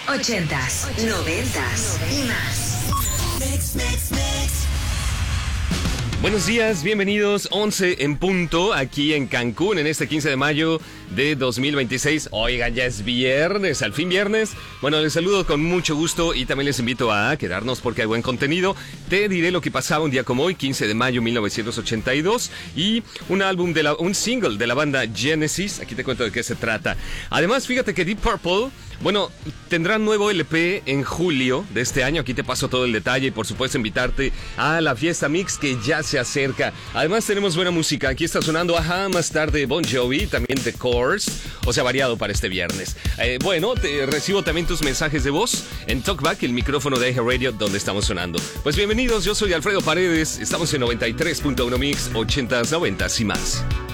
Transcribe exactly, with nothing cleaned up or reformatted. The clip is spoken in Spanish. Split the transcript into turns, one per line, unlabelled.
ochentas, noventas y más. Mix, mix, mix.
Buenos días, bienvenidos, once en punto, aquí en Cancún, en este quince de mayo de dos mil veintiséis. Oigan, ya es viernes, al fin viernes. Bueno, les saludo con mucho gusto y también les invito a quedarnos porque hay buen contenido. Te diré lo que pasaba un día como hoy, quince de mayo de mil novecientos ochenta y dos, y un álbum, de la, un single de la banda Genesis. Aquí te cuento de qué se trata. Además, fíjate que Deep Purple, bueno, tendrán nuevo L P en julio de este año. Aquí te paso todo el detalle y por supuesto invitarte a la fiesta mix que ya se acerca. Además tenemos buena música. Aquí está sonando Ajá, más tarde Bon Jovi, también The Course, o sea, variado para este viernes. Eh, bueno, te recibo también tus mensajes de voz en Talkback, el micrófono de Eje Radio donde estamos sonando. Pues bienvenidos, yo soy Alfredo Paredes. Estamos en noventa y tres punto uno Mix, ochentas, noventas y más.